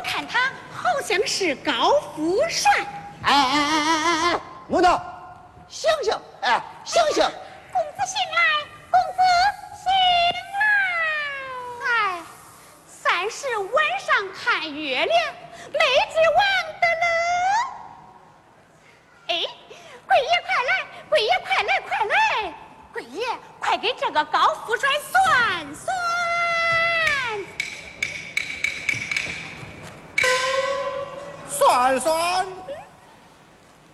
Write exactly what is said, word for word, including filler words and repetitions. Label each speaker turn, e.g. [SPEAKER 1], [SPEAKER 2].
[SPEAKER 1] 我看他好像是高富帅。
[SPEAKER 2] 哎哎哎哎哎哎，木头，醒醒！哎，醒醒！
[SPEAKER 1] 公子醒来，公子醒来！哎，三是晚上看月亮，没指望的了。哎，贵爷快来，贵爷快来，快来！贵爷，快给这个高富帅算算。
[SPEAKER 3] 算算